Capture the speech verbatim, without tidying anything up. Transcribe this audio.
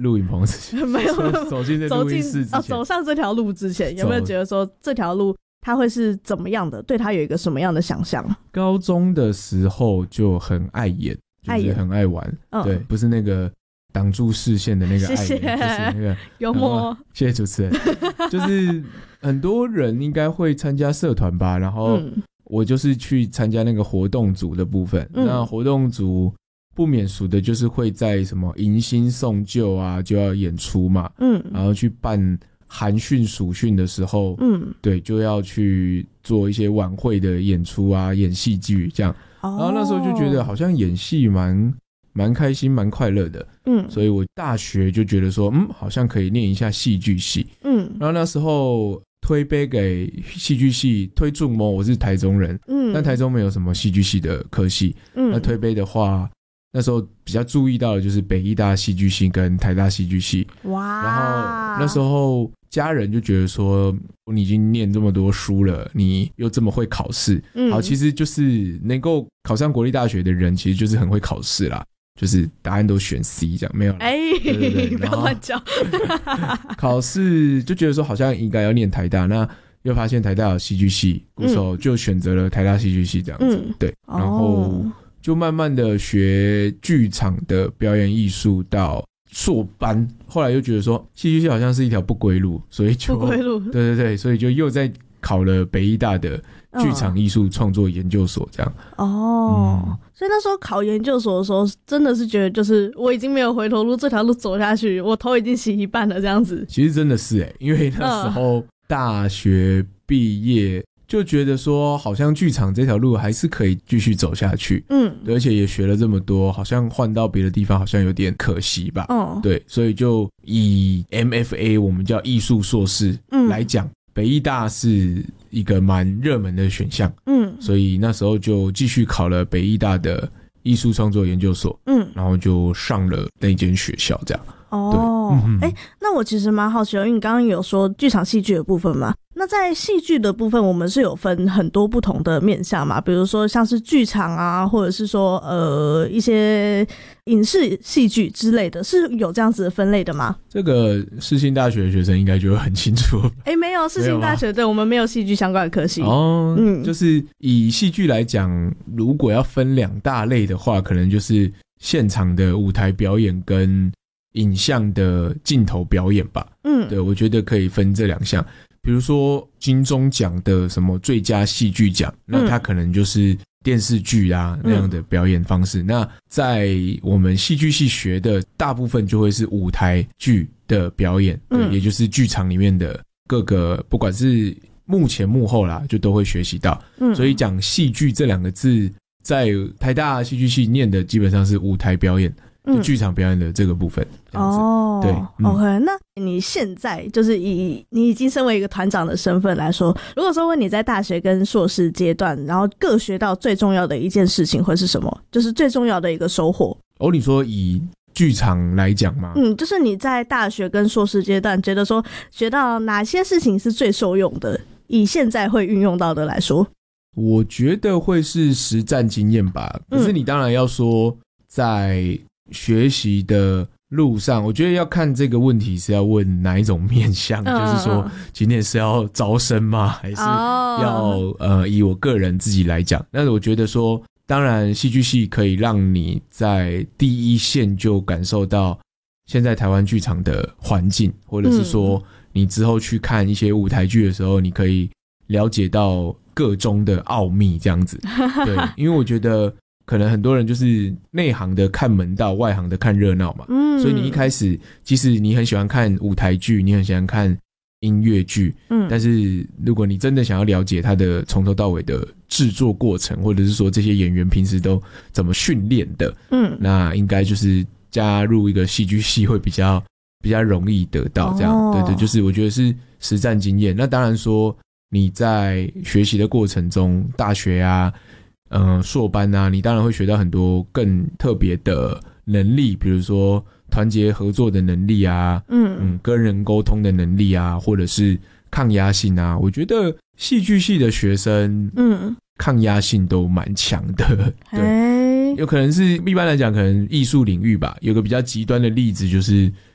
录影棚之前， 没有走进这录音室之前、 哦、走上这条路之前，有没有觉得说这条路他会是怎么样的？对他有一个什么样的想象？ 高中的时候就很爱演，就是很爱玩， 嗯、 对，不是那个挡住视线的那个爱演， 谢谢就是那个幽默。 谢谢主持人。就是很多人应该会参加社团吧，然后我就是去参加那个活动组的部分。嗯、那活动组不免俗的就是会在什么迎新送旧啊，就要演出嘛，嗯，然后去办寒训暑训的时候，嗯，对，就要去做一些晚会的演出啊，演戏剧这样。哦、然后那时候就觉得好像演戏蛮蛮开心蛮快乐的，嗯，所以我大学就觉得说嗯好像可以念一下戏剧系，嗯，然后那时候推杯给戏剧系推注么，我是台中人，嗯，但台中没有什么戏剧系的科系，嗯，那推杯的话那时候比较注意到的就是北艺大戏剧系跟台大戏剧系，哇，然后那时候家人就觉得说你已经念这么多书了，你又这么会考试，嗯，好，其实就是能够考上国立大学的人其实就是很会考试啦，就是答案都选 C 这样，没有啦，哎、欸，对对对，不要乱讲。考试就觉得说好像应该要念台大，那又发现台大有戏剧系，鼓手就选择了台大戏剧系这样子，嗯、对，然后就慢慢的学剧场的表演艺术到硕班，后来又觉得说戏剧系好像是一条不归路，所以就不归路， 对对对，所以就又在考了北艺大的剧场艺术创作研究所这样。 哦、嗯，所以那时候考研究所的时候，真的是觉得就是我已经没有回头路，这条路走下去，我头已经洗一半了这样子。 其实真的是欸，因为那时候大学毕业就觉得说好像剧场这条路还是可以继续走下去，嗯，而且也学了这么多，好像换到别的地方好像有点可惜吧，嗯，对，所以就以 M F A 我们叫艺术硕士来讲，嗯，北艺大是一个蛮热门的选项，嗯，所以那时候就继续考了北艺大的艺术创作研究所，嗯，然后就上了那间学校这样。 哦，哎、欸，那我其实蛮好奇的，因为你刚刚有说剧场戏剧的部分嘛，那在戏剧的部分我们是有分很多不同的面向嘛，比如说像是剧场啊，或者是说呃一些影视戏剧之类的，是有这样子的分类的吗？ 这个世新大学的学生应该就会很清楚。 哎、欸，没有，世新大学对我们没有戏剧相关的科系。 哦，嗯，就是以戏剧来讲，如果要分两大类的话，可能就是现场的舞台表演跟影像的镜头表演吧，嗯，对，我觉得可以分这两项。比如说金钟奖的什么最佳戏剧奖，那它可能就是电视剧啊那样的表演方式，嗯，那在我们戏剧系学的大部分就会是舞台剧的表演，对，嗯，也就是剧场里面的各个不管是幕前幕后啦，就都会学习到，嗯，所以讲戏剧这两个字在台大戏剧系念的基本上是舞台表演，就剧场表演的这个部分，嗯，哦，对，嗯 ，OK， 那你现在就是以你已经身为一个团长的身份来说，如果说问你在大学跟硕士阶段，然后各学到最重要的一件事情会是什么？就是最重要的一个收获。 哦，你说以剧场来讲吗？ 嗯，就是你在大学跟硕士阶段觉得说学到哪些事情是最受用的，以现在会运用到的来说， 我觉得会是实战经验吧。可是你当然要说在学习的路上，我觉得要看这个问题是要问哪一种面向，嗯，就是说今天是要招生吗？还是要，哦，呃以我个人自己来讲，那我觉得说当然戏剧系可以让你在第一线就感受到现在台湾剧场的环境，或者是说你之后去看一些舞台剧的时候，你可以了解到个中的奥秘这样子。对，因为我觉得可能很多人就是内行的看门道，外行的看热闹嘛，嗯，所以你一开始即使你很喜欢看舞台剧，你很喜欢看音乐剧，嗯，但是如果你真的想要了解它的从头到尾的制作过程，或者是说这些演员平时都怎么训练的，嗯，那应该就是加入一个戏剧系会比较比较容易得到这样，哦，对对，就是我觉得是实战经验。那当然说你在学习的过程中，大学啊嗯，硕班啊，你当然会学到很多更特别的能力，比如说团结合作的能力啊，嗯嗯，跟人沟通的能力啊，或者是抗压性啊。我觉得戏剧系的学生，嗯，抗压性都蛮强的，对，有可能是一般来讲，可能艺术领域吧。有个比较极端的例子就是